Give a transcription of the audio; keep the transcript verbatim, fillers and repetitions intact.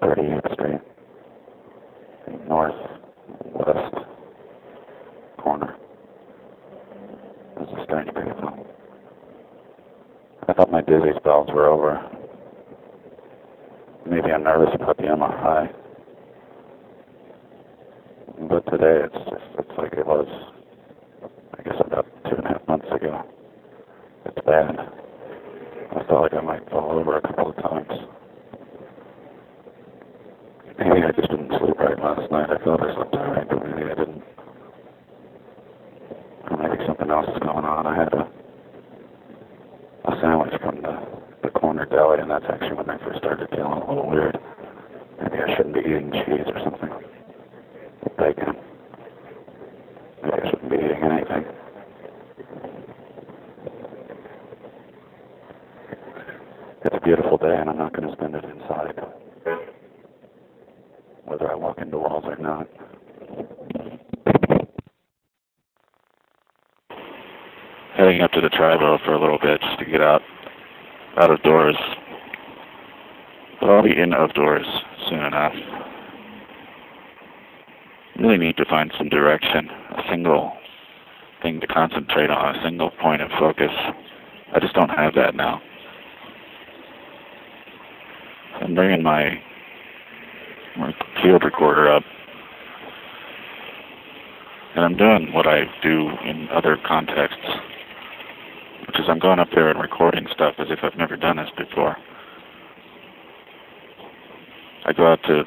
thirty-eighth Street, the northwest corner. This is a strange vehicle. I thought my dizzy spells were over. Maybe I'm nervous about the M R I. But today it's just, it's like it was, I guess, about two and a half months ago. It's bad. I felt like I might fall over a couple of times. Maybe I just didn't sleep right last night. I thought I slept all right, but maybe I didn't. Or maybe something else is going on. I had a, a sandwich from the, the corner deli, and that's actually when I first started feeling a little weird. Maybe I shouldn't be eating cheese or something. Bacon. Maybe I shouldn't be eating anything. It's a beautiful day, and I'm not going to spend it inside, whether I walk into walls or not. Heading up to the Triborough for a little bit just to get out, out of doors. But I'll be in outdoors soon enough. Really need to find some direction, a single thing to concentrate on, a single point of focus. I just don't have that now. I'm bringing my, my field recorder up, and I'm doing what I do in other contexts, which is I'm going up there and recording stuff as if I've never done this before. I go out to